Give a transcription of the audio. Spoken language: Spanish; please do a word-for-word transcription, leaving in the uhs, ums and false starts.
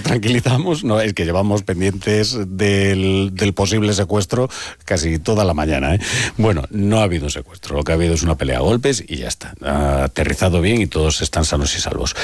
nos tranquilizamos, no, es que llevamos pendientes del, del posible secuestro casi toda la mañana, ¿eh? Bueno, no ha habido un secuestro, lo que ha habido es una pelea a golpes y ya está. Ha aterrizado bien y todos están sanos y salvos.